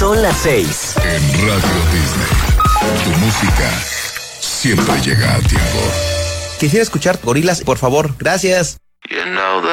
Son las 6. En Radio Disney, tu música siempre llega a tiempo. Quisiera escuchar Gorilas, por favor. Gracias.